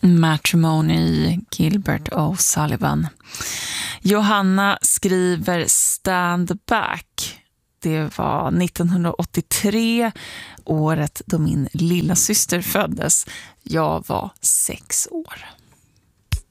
Matrimony, Gilbert O'Sullivan. Johanna skriver Stand Back. Det var 1983, året då min lilla syster föddes. Jag var 6 år.